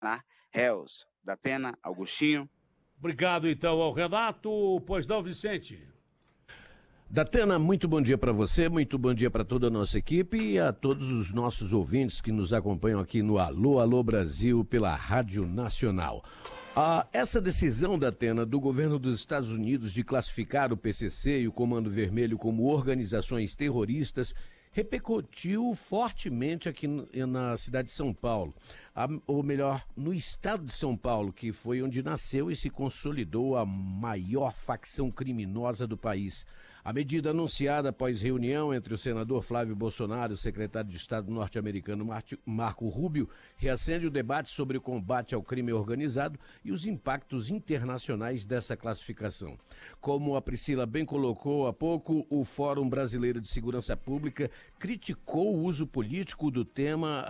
né? Réus, Datena, Augustinho. Obrigado, então, ao Renato. Pois não, Vicente? Datena, muito bom dia para você, muito bom dia para toda a nossa equipe e a todos os nossos ouvintes que nos acompanham aqui no Alô, Alô Brasil pela Rádio Nacional. Essa decisão, Datena, do governo dos Estados Unidos de classificar o PCC e o Comando Vermelho como organizações terroristas repercutiu fortemente aqui na cidade de São Paulo, ou melhor, no estado de São Paulo, que foi onde nasceu e se consolidou a maior facção criminosa do país. A medida anunciada após reunião entre o senador Flávio Bolsonaro e o secretário de Estado norte-americano Marco Rubio reacende o debate sobre o combate ao crime organizado e os impactos internacionais dessa classificação. Como a Priscila bem colocou há pouco, o Fórum Brasileiro de Segurança Pública criticou o uso político do tema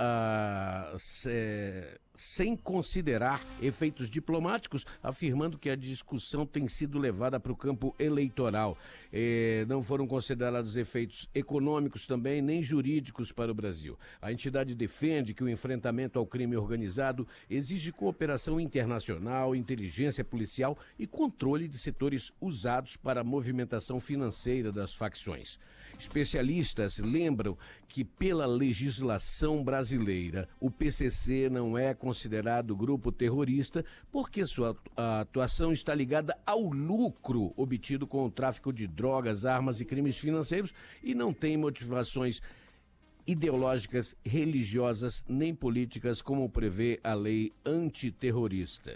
sem considerar efeitos diplomáticos, afirmando que a discussão tem sido levada para o campo eleitoral. Não foram considerados efeitos econômicos também, nem jurídicos para o Brasil. A entidade defende que o enfrentamento ao crime organizado exige cooperação internacional, inteligência policial e controle de setores usados para a movimentação financeira das facções. Especialistas lembram que, pela legislação brasileira, o PCC não é considerado grupo terrorista porque sua atuação está ligada ao lucro obtido com o tráfico de drogas, armas e crimes financeiros e não tem motivações ideológicas, religiosas nem políticas, como prevê a lei antiterrorista.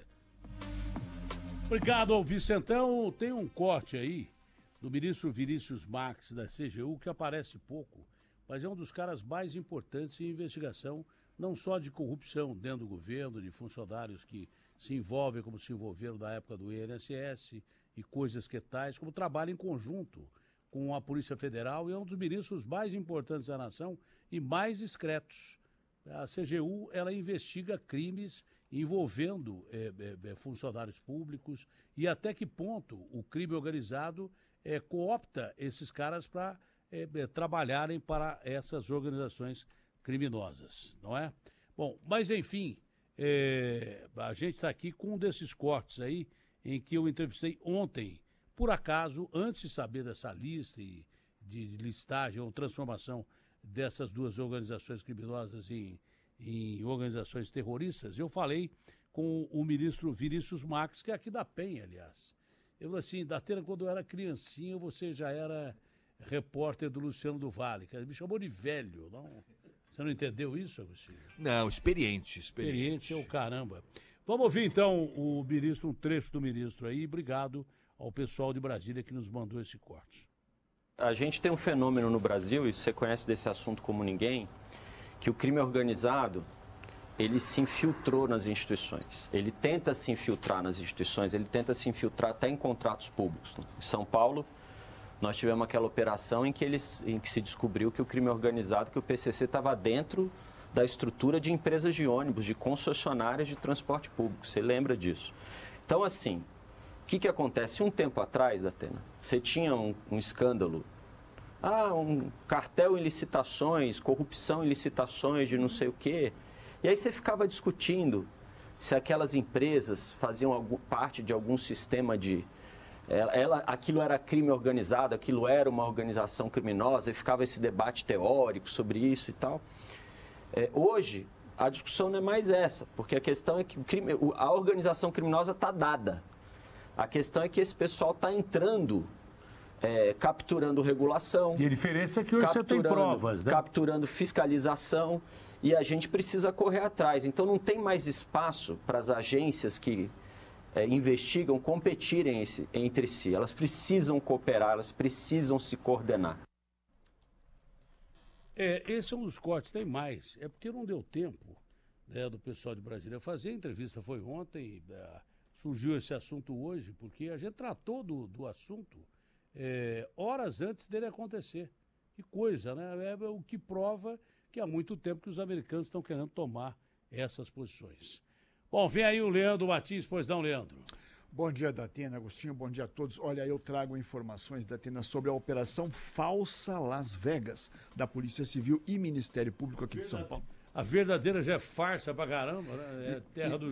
Obrigado, Vicentão. Tem um corte aí do ministro Vinícius Marques, da CGU, que aparece pouco, mas é um dos caras mais importantes em investigação, não só de corrupção dentro do governo, de funcionários que se envolvem como se envolveram na época do INSS e coisas que tais, como trabalho em conjunto com a Polícia Federal, e é um dos ministros mais importantes da nação e mais discretos. A CGU, ela investiga crimes envolvendo funcionários públicos e até que ponto o crime organizado coopta esses caras para trabalharem para essas organizações criminosas, não é? Bom, mas enfim, a gente está aqui com um desses cortes aí, em que eu entrevistei ontem, por acaso, antes de saber dessa lista e de listagem ou transformação dessas duas organizações criminosas em organizações terroristas, eu falei com o ministro Vinícius Marques, que é aqui da Penha, aliás. Eu falei assim, Datena, quando eu era criancinha, você já era repórter do Luciano do Vale, que me chamou de velho, não? Você não entendeu isso, Agostinho? Não, experiente. Experiente é o caramba. Vamos ouvir, então, o ministro, um trecho do ministro aí. Obrigado ao pessoal de Brasília que nos mandou esse corte. A gente tem um fenômeno no Brasil, e você conhece desse assunto como ninguém, que o crime organizado, ele se infiltrou nas instituições. Ele tenta se infiltrar nas instituições, ele tenta se infiltrar até em contratos públicos. Em São Paulo, nós tivemos aquela operação em que se descobriu que o crime organizado, que o PCC estava dentro da estrutura de empresas de ônibus, de concessionárias de transporte público. Você lembra disso? Então, assim, o que acontece? Um tempo atrás, Datena, você tinha um escândalo, um cartel em licitações, corrupção em licitações de não sei o quê. E aí você ficava discutindo se aquelas empresas faziam parte de algum sistema de... aquilo era crime organizado, aquilo era uma organização criminosa, e ficava esse debate teórico sobre isso e tal. Hoje, a discussão não é mais essa, porque a questão é que a organização criminosa está dada. A questão é que esse pessoal está entrando, capturando regulação... E a diferença é que hoje você tem provas, né? Capturando fiscalização... E a gente precisa correr atrás. Então, não tem mais espaço para as agências que investigam competirem entre si. Elas precisam cooperar, elas precisam se coordenar. Esse é um dos cortes, tem mais. É porque não deu tempo, né, do pessoal de Brasília fazer. A entrevista foi ontem, surgiu esse assunto hoje, porque a gente tratou do assunto horas antes dele acontecer. Que coisa, né? É o que prova que há muito tempo que os americanos estão querendo tomar essas posições. Bom, vem aí o Leandro Martins, pois não, Leandro? Bom dia, Datena, Agostinho, bom dia a todos. Olha, eu trago informações, Datena, sobre a Operação Falsa Las Vegas, da Polícia Civil e Ministério Público aqui de São Paulo. A verdadeira já é farsa pra caramba, né? É terra do